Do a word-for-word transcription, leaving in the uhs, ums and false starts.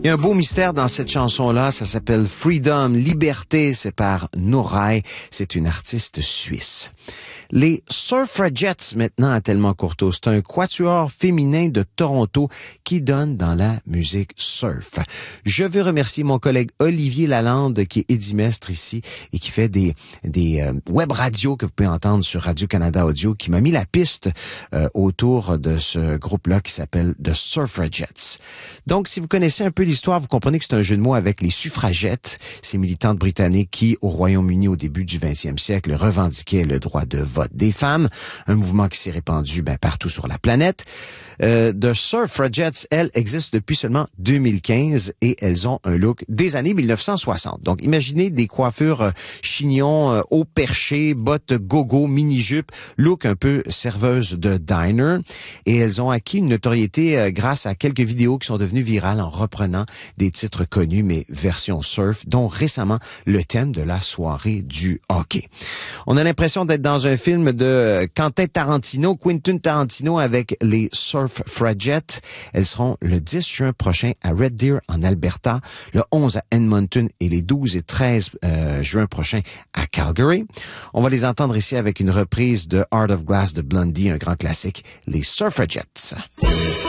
Il y a un beau mystère dans cette chanson-là, ça s'appelle Freedom, Liberté, c'est par Nouraï, c'est une artiste suisse. Les Surfragettes, maintenant à Tellement Courteau, c'est un quatuor féminin de Toronto qui donne dans la musique surf. Je veux remercier mon collègue Olivier Lalande qui est édimestre ici et qui fait des des euh, web radios que vous pouvez entendre sur Radio-Canada Audio, qui m'a mis la piste euh, autour de ce groupe-là qui s'appelle The Surfragettes. Donc, si vous connaissez un peu l'histoire, vous comprenez que c'est un jeu de mots avec les suffragettes, ces militantes britanniques qui, au Royaume-Uni au début du vingtième siècle, revendiquaient le droit de vote des femmes, un mouvement qui s'est répandu ben, partout sur la planète. Euh, The Surfragettes, elles, existent depuis seulement deux mille quinze et elles ont un look des années mille neuf cent soixante. Donc, imaginez des coiffures euh, chignons, euh, haut perché, bottes gogo, mini-jupe, look un peu serveuse de diner. Et elles ont acquis une notoriété euh, grâce à quelques vidéos qui sont devenues virales en reprenant des titres connus, mais version surf, dont récemment le thème de la soirée du hockey. On a l'impression d'être dans un film de Quentin Tarantino, Quentin Tarantino avec les Surfragettes. Elles seront le dix juin prochain à Red Deer en Alberta, le onze à Edmonton et les douze et treize euh, juin prochains à Calgary. On va les entendre ici avec une reprise de Heart of Glass de Blondie, un grand classique, les Surfragettes.